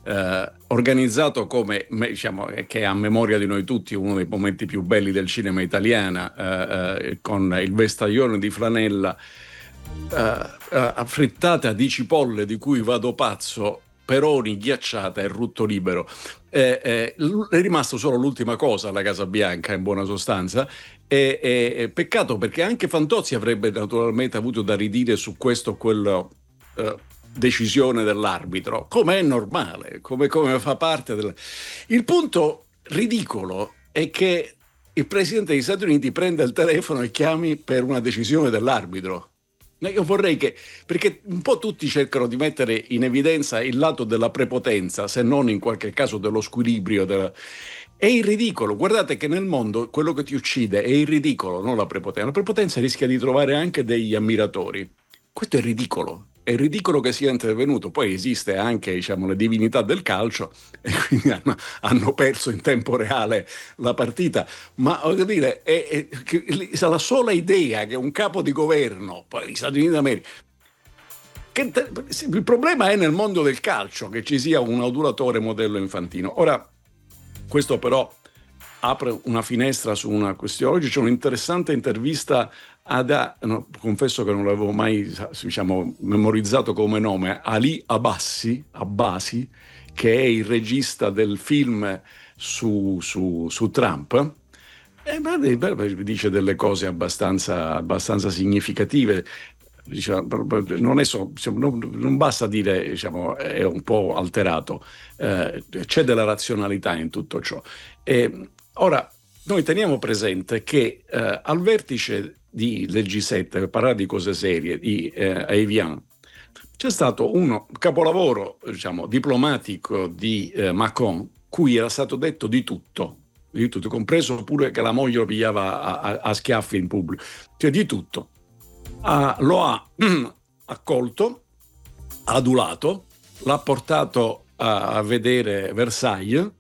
organizzato come, diciamo, che a memoria di noi tutti uno dei momenti più belli del cinema italiano, con il vestaglione di flanella, affrittata di cipolle di cui vado pazzo, peroni, ghiacciata e rutto libero. È rimasto solo l'ultima cosa alla Casa Bianca, in buona sostanza. Peccato, perché anche Fantozzi avrebbe naturalmente avuto da ridire su questo o quello decisione dell'arbitro, come è normale, come fa parte del... Il punto ridicolo è che il presidente degli Stati Uniti prenda il telefono e chiami per una decisione dell'arbitro. Io vorrei che, perché un po' tutti cercano di mettere in evidenza il lato della prepotenza, se non in qualche caso dello squilibrio. È il ridicolo. Guardate che nel mondo quello che ti uccide è il ridicolo, non la prepotenza. La prepotenza rischia di trovare anche degli ammiratori. Questo è ridicolo. È ridicolo che sia intervenuto. Poi esiste anche, diciamo, le divinità del calcio e quindi hanno perso in tempo reale la partita. Ma voglio dire, la sola idea che un capo di governo, poi gli Stati Uniti d'America, il problema è nel mondo del calcio che ci sia un adulatore modello infantino. Ora, questo però apre una finestra su una questione. Oggi c'è un'interessante intervista confesso che non l'avevo mai, diciamo, memorizzato come nome, Ali Abbasi, che è il regista del film su Trump. Dice delle cose abbastanza significative. Diciamo, non basta dire, diciamo, è un po' alterato, c'è della razionalità in tutto ciò. Ora, noi teniamo presente che al vertice del G7, per parlare di cose serie, di Evian, c'è stato un capolavoro, diciamo, diplomatico di Macron, cui era stato detto di tutto, compreso pure che la moglie lo pigliava a schiaffi in pubblico, cioè di tutto. Lo ha accolto, adulato, l'ha portato a vedere Versailles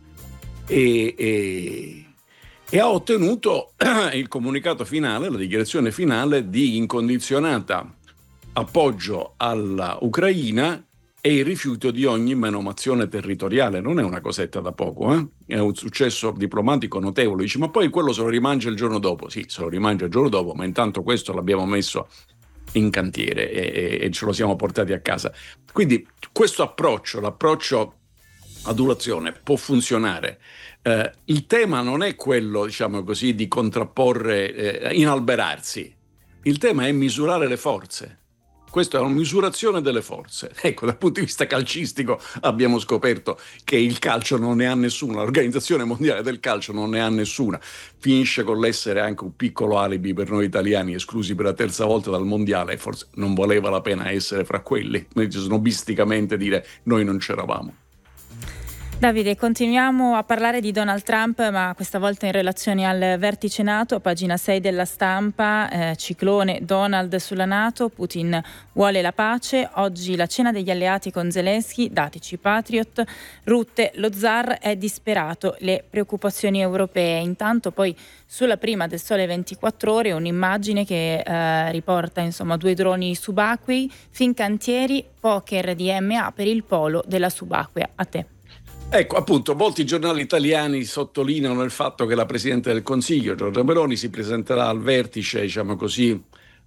e ha ottenuto il comunicato finale, la dichiarazione finale di incondizionata appoggio all'Ucraina e il rifiuto di ogni menomazione territoriale. Non è una cosetta da poco, È un successo diplomatico notevole. Dici, ma poi quello se lo rimangia il giorno dopo. Sì, se lo rimangia il giorno dopo, ma intanto questo l'abbiamo messo in cantiere e ce lo siamo portati a casa. Quindi questo approccio, l'approccio adulazione, può funzionare. Il tema non è quello, diciamo così, di contrapporre, inalberarsi. Il tema è misurare le forze. Questa è una misurazione delle forze. Ecco, dal punto di vista calcistico abbiamo scoperto che il calcio non ne ha nessuna, l'Organizzazione Mondiale del Calcio non ne ha nessuna. Finisce con l'essere anche un piccolo alibi per noi italiani, esclusi per la terza volta dal Mondiale, e forse non valeva la pena essere fra quelli, snobisticamente dire noi non c'eravamo. Davide, continuiamo a parlare di Donald Trump, ma questa volta in relazione al vertice NATO. Pagina 6 della Stampa, ciclone Donald sulla NATO, Putin vuole la pace, oggi la cena degli alleati con Zelensky, dateci Patriot, Rutte, lo zar è disperato, le preoccupazioni europee. Intanto poi sulla prima del Sole 24 Ore un'immagine che riporta insomma 2 droni subacquei, Fincantieri, poker di EMA per il polo della subacquea. A te. Ecco, appunto, molti giornali italiani sottolineano il fatto che la Presidente del Consiglio, Giorgia Meloni, si presenterà al vertice, diciamo così,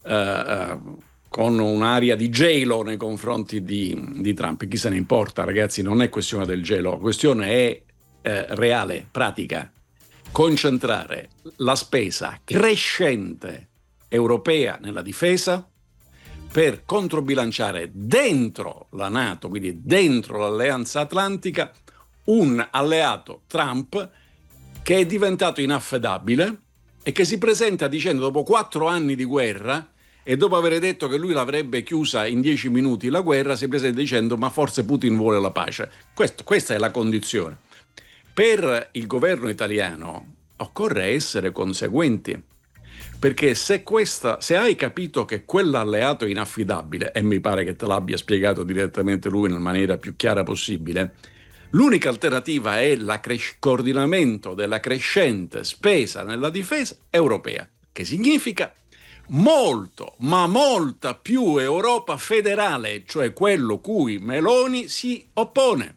con un'aria di gelo nei confronti di Trump. Chi se ne importa, ragazzi, non è questione del gelo, la questione è reale, pratica. Concentrare la spesa crescente europea nella difesa per controbilanciare dentro la NATO, quindi dentro l'Alleanza Atlantica, un alleato Trump che è diventato inaffidabile e che si presenta dicendo, dopo 4 anni di guerra e dopo aver detto che lui l'avrebbe chiusa in 10 minuti la guerra, si presenta dicendo ma forse Putin vuole la pace. Questa è la condizione. Per il governo italiano occorre essere conseguenti, perché se hai capito che quell'alleato è inaffidabile, e mi pare che te l'abbia spiegato direttamente lui nella maniera più chiara possibile, l'unica alternativa è il coordinamento della crescente spesa nella difesa europea, che significa molto, ma molta più Europa federale, cioè quello cui Meloni si oppone.